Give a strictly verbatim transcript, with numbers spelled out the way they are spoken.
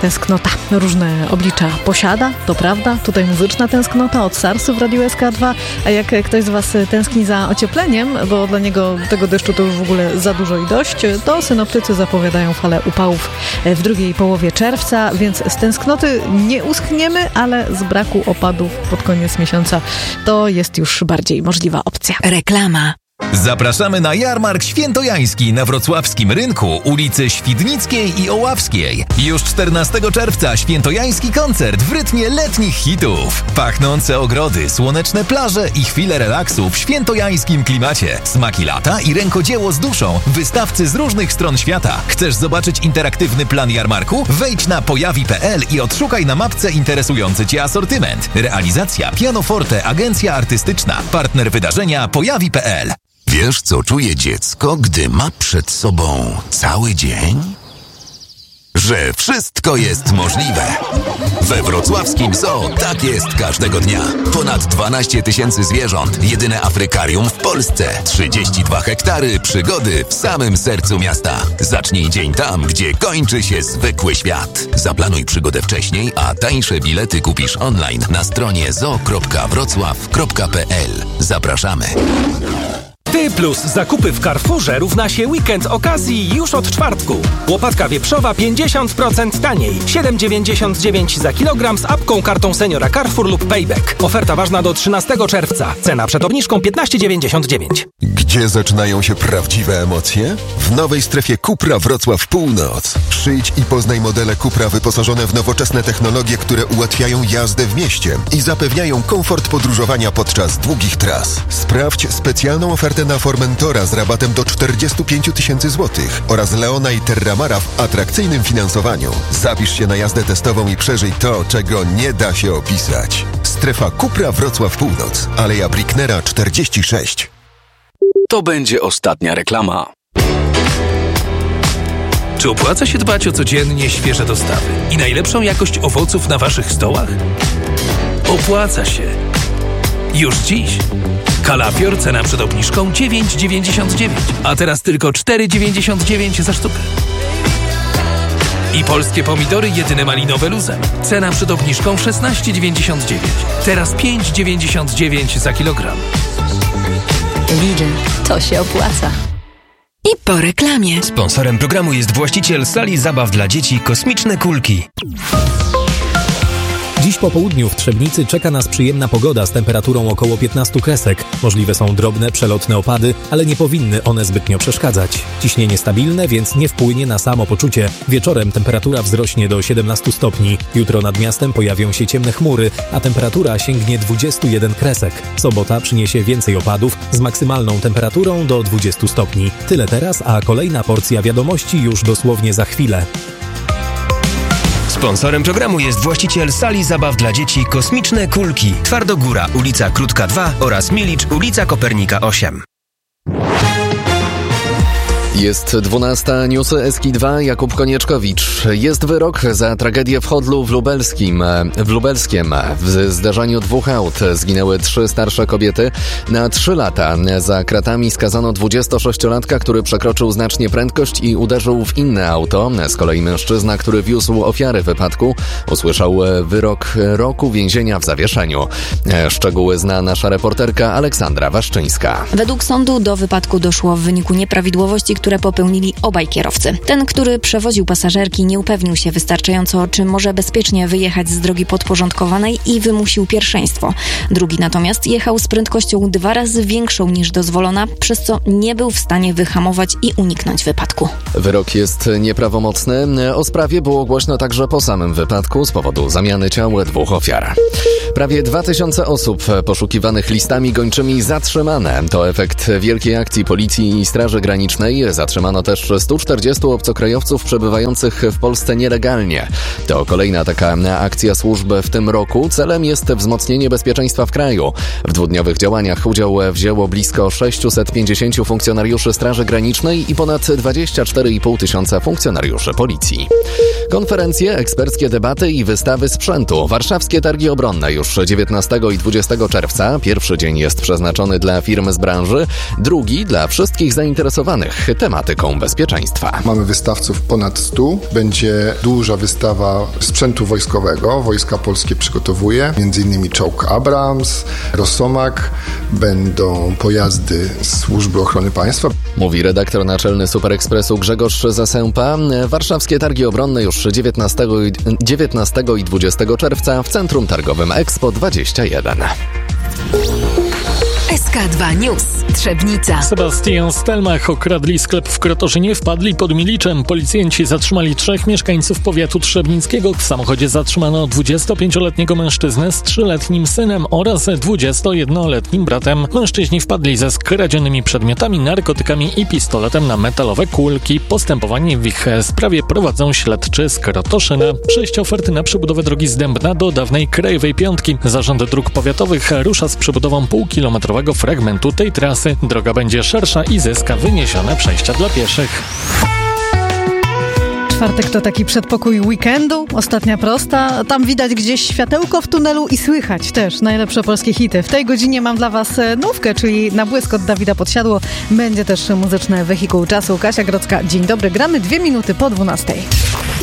tęsknota różne oblicza posiada, to prawda. Tutaj muzyczna tęsknota od Sarsu w Radiu S K dwa, a jak ktoś z Was tęskni za ociepleniem, bo dla niego tego deszczu to już w ogóle za dużo i dość, to synoptycy zapowiadają falę upałów w drugiej połowie czerwca, więc z tęsknoty nie uschniemy, ale z braku opadów pod koniec miesiąca to jest już bardziej możliwa opcja. Reklama. Zapraszamy na jarmark świętojański na wrocławskim rynku, ulicy Świdnickiej i Oławskiej. Już czternastego czerwca świętojański koncert w rytmie letnich hitów. Pachnące ogrody, słoneczne plaże i chwile relaksu w świętojańskim klimacie. Smaki lata i rękodzieło z duszą. Wystawcy z różnych stron świata. Chcesz zobaczyć interaktywny plan jarmarku? Wejdź na pojawi kropka p l i odszukaj na mapce interesujący Cię asortyment. Realizacja Pianoforte, agencja artystyczna. Partner wydarzenia pojawi kropka p l. Wiesz, co czuje dziecko, gdy ma przed sobą cały dzień? Że wszystko jest możliwe. We wrocławskim Zoo tak jest każdego dnia. Ponad dwanaście tysięcy zwierząt, jedyne afrykarium w Polsce, trzydzieści dwa hektary przygody w samym sercu miasta. Zacznij dzień tam, gdzie kończy się zwykły świat. Zaplanuj przygodę wcześniej, a tańsze bilety kupisz online na stronie zoo kropka wrocław kropka p l. Zapraszamy. Ty plus zakupy w Carrefourze równa się weekend okazji już od czwartku. Łopatka wieprzowa pięćdziesiąt procent taniej. siedem dziewięćdziesiąt dziewięć za kilogram z apką, kartą seniora Carrefour lub Payback. Oferta ważna do trzynastego czerwca. Cena przed obniżką piętnaście dziewięćdziesiąt dziewięć. Gdzie zaczynają się prawdziwe emocje? W nowej strefie Cupra Wrocław Północ. Przyjdź i poznaj modele Cupra wyposażone w nowoczesne technologie, które ułatwiają jazdę w mieście i zapewniają komfort podróżowania podczas długich tras. Sprawdź specjalną ofertę na Formentora z rabatem do czterdzieści pięć tysięcy złotych oraz Leona i Terramara w atrakcyjnym finansowaniu. Zapisz się na jazdę testową i przeżyj to, czego nie da się opisać. Strefa Cupra Wrocław Północ, Aleja Bricknera czterdzieści sześć. To będzie ostatnia reklama. Czy opłaca się dbać o codziennie świeże dostawy i najlepszą jakość owoców na Waszych stołach? Opłaca się. Już dziś. Kalafior, cena przed obniżką dziewięć dziewięćdziesiąt dziewięć, a teraz tylko cztery dziewięćdziesiąt dziewięć za sztukę. I polskie pomidory jedyne malinowe luzem. Cena przed obniżką szesnaście dziewięćdziesiąt dziewięć, teraz pięć dziewięćdziesiąt dziewięć za kilogram. Lidl, to się opłaca. I po reklamie. Sponsorem programu jest właściciel sali zabaw dla dzieci Kosmiczne Kulki. Dziś po południu w Trzebnicy czeka nas przyjemna pogoda z temperaturą około piętnaście kresek. Możliwe są drobne, przelotne opady, ale nie powinny one zbytnio przeszkadzać. Ciśnienie stabilne, więc nie wpłynie na samopoczucie. Wieczorem temperatura wzrośnie do siedemnaście stopni. Jutro nad miastem pojawią się ciemne chmury, a temperatura sięgnie dwadzieścia jeden kresek. Sobota przyniesie więcej opadów z maksymalną temperaturą do dwudziestu stopni. Tyle teraz, a kolejna porcja wiadomości już dosłownie za chwilę. Sponsorem programu jest właściciel sali zabaw dla dzieci Kosmiczne Kulki. Twardogóra, ulica Krótka dwa oraz Milicz, ulica Kopernika osiem. Jest dwunasta, newsy S K dwa, Jakub Konieczkowicz. Jest wyrok za tragedię w Chodlu w Lubelskim. W Lubelskiem w zdarzeniu dwóch aut zginęły trzy starsze kobiety. Na trzy lata za kratami skazano dwudziestosześciolatka, który przekroczył znacznie prędkość i uderzył w inne auto. Z kolei mężczyzna, który wiózł ofiary wypadku, usłyszał wyrok roku więzienia w zawieszeniu. Szczegóły zna nasza reporterka Aleksandra Waszczyńska. Według sądu do wypadku doszło w wyniku nieprawidłowości, które popełnili obaj kierowcy. Ten, który przewoził pasażerki, nie upewnił się wystarczająco, czy może bezpiecznie wyjechać z drogi podporządkowanej i wymusił pierwszeństwo. Drugi natomiast jechał z prędkością dwa razy większą niż dozwolona, przez co nie był w stanie wyhamować i uniknąć wypadku. Wyrok jest nieprawomocny. O sprawie było głośno także po samym wypadku z powodu zamiany ciał dwóch ofiar. Prawie dwa tysiące osób poszukiwanych listami gończymi zatrzymane. To efekt wielkiej akcji Policji i Straży Granicznej. Zatrzymano też stu czterdziestu obcokrajowców przebywających w Polsce nielegalnie. To kolejna taka akcja służby w tym roku. Celem jest wzmocnienie bezpieczeństwa w kraju. W dwudniowych działaniach udział wzięło blisko sześćset pięćdziesiąt funkcjonariuszy Straży Granicznej i ponad dwadzieścia cztery i pół tysiąca funkcjonariuszy Policji. Konferencje, eksperckie debaty i wystawy sprzętu. Warszawskie Targi Obronne już dziewiętnastego i dwudziestego czerwca. Pierwszy dzień jest przeznaczony dla firm z branży, drugi dla wszystkich zainteresowanych. tematyką bezpieczeństwa. Mamy wystawców ponad stu. Będzie duża wystawa sprzętu wojskowego. Wojska polskie przygotowuje. Między innymi czołg Abrams, Rosomak. Będą pojazdy Służby Ochrony Państwa. Mówi redaktor naczelny Super Expressu Grzegorz Zasępa. Warszawskie Targi Obronne już dziewiętnastego i dwudziestego czerwca w Centrum Targowym Expo dwadzieścia jeden. S K dwa News. Trzebnica. Sebastian Stelmach okradli sklep w Krotoszynie, wpadli pod Miliczem. Policjanci zatrzymali trzech mieszkańców powiatu trzebnickiego. W samochodzie zatrzymano dwudziestopięcioletniego mężczyznę z trzyletnim synem oraz dwudziestojednoletnim bratem. Mężczyźni wpadli ze skradzionymi przedmiotami, narkotykami i pistoletem na metalowe kulki. Postępowanie w ich sprawie prowadzą śledczy z Krotoszyna. Przejście oferty na przebudowę drogi z Dębna do dawnej Krajowej Piątki. Zarząd Dróg Powiatowych rusza z przebudową półkilometrowego fragmentu tej trasy. Droga będzie szersza i zyska wyniesione przejścia dla pieszych. Czwartek to taki przedpokój weekendu, ostatnia prosta. Tam widać gdzieś światełko w tunelu i słychać też najlepsze polskie hity. W tej godzinie mam dla was nówkę, czyli Na błysk od Dawida Podsiadło. Będzie też muzyczne wehikuł czasu. Kasia Grodzka, dzień dobry. Gramy dwie minuty po dwunastej.